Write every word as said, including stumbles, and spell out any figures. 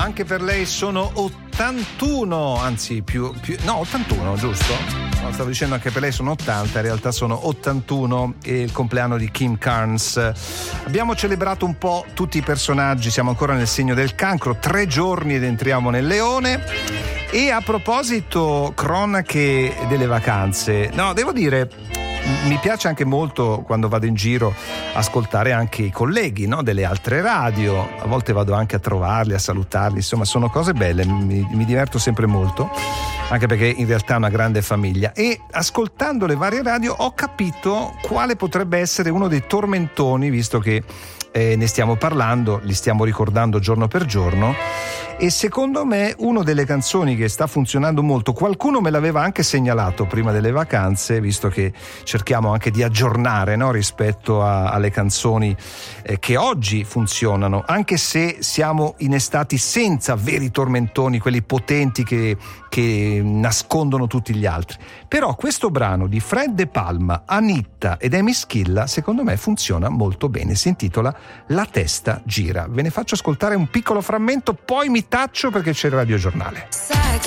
Anche per lei sono ottantuno, anzi più, più no ottantuno, giusto? No, stavo dicendo anche per lei sono ottanta, in realtà sono ottantuno, è il compleanno di Kim Carnes. Abbiamo celebrato un po' tutti i personaggi, siamo ancora nel segno del cancro, tre giorni ed entriamo nel leone. E a proposito cronache delle vacanze, no, devo dire, mi piace anche molto quando vado in giro ascoltare anche i colleghi, no, delle altre radio, a volte vado anche a trovarli, a salutarli, insomma sono cose belle, mi, mi diverto sempre molto, anche perché in realtà è una grande famiglia. E ascoltando le varie radio ho capito quale potrebbe essere uno dei tormentoni, visto che eh, ne stiamo parlando, li stiamo ricordando giorno per giorno. E secondo me una delle canzoni che sta funzionando molto, qualcuno me l'aveva anche segnalato prima delle vacanze, visto che cerchiamo anche di aggiornare, no, rispetto a, alle canzoni eh, che oggi funzionano, anche se siamo in estati senza veri tormentoni, quelli potenti che, che nascondono tutti gli altri. Però questo brano di Fred De Palma, Anitta ed Amy Schilla secondo me funziona molto bene, si intitola La testa gira. Ve ne faccio ascoltare un piccolo frammento, poi mi taccio perché c'è il radiogiornale.